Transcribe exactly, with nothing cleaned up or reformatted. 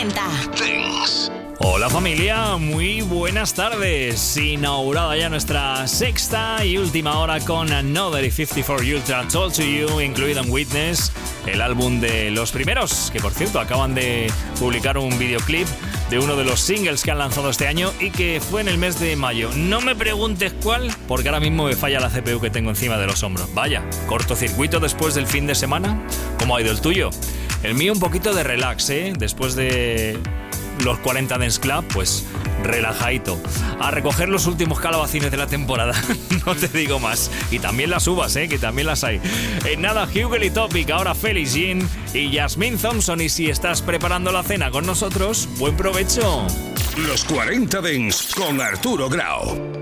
cuarenta. Dance. Hola familia, muy buenas tardes. Inaugurada ya nuestra sexta y última hora con Another cincuenta y cuatro Ultra Told to You, incluido en Witness, el álbum de Los Primeros, que por cierto acaban de publicar un videoclip de uno de los singles que han lanzado este año y que fue en el mes de mayo. No me preguntes cuál, porque ahora mismo me falla la C P U que tengo encima de los hombros. Vaya, cortocircuito después del fin de semana. ¿Cómo ha ido el tuyo? El mío un poquito de relax, ¿eh? Después de los cuarenta Dance Club, pues relajadito. A recoger los últimos calabacines de la temporada. No te digo más. Y también las uvas, ¿eh? Que también las hay. En nada, Hugel y Topic, ahora Felix Jean y Jasmine Thompson. Y si estás preparando la cena con nosotros, buen provecho. Los cuarenta Dance con Arturo Grau.